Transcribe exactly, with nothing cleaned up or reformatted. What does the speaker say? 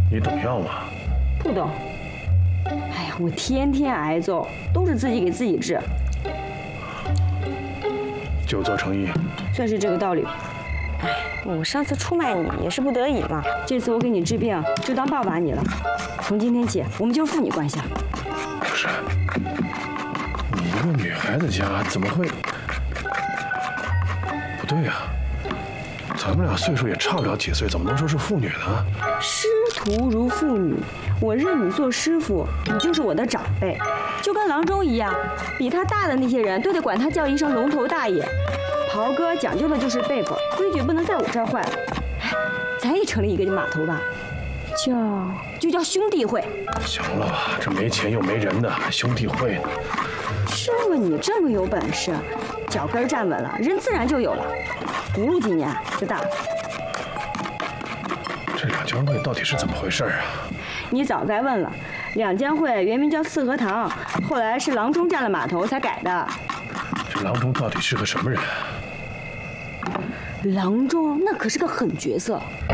你懂药吗？ 不懂。哎呀，我天天挨揍，都是自己给自己治。 久坐成医， 算是这个道理。 哎，我上次出卖你也是不得已嘛。 这次我给你治病，就当报答你了。从今天起，我们就是父女关系了。 不是，你一个女孩子家怎么会？不对呀、啊，咱们俩岁数也差不了几岁，怎么能说是父女呢？ 师徒如父女，我认你做师傅，你就是我的长辈，就跟郎中一样，比他大的那些人都得管他叫一声龙头大爷。袍哥讲究的就是辈分，规矩不能在我这儿坏了。哎，咱也成立一个码头吧，叫就叫兄弟会。 行了吧，这没钱又没人的，还兄弟会呢？ 是吗？你这么有本事，脚跟站稳了，人自然就有了。葫芦几年就大了。 这两江会到底是怎么回事啊？ 你早该问了，两江会原名叫四合堂，后来是郎中占了码头才改的。 这郎中到底是个什么人？ 郎中那可是个狠角色，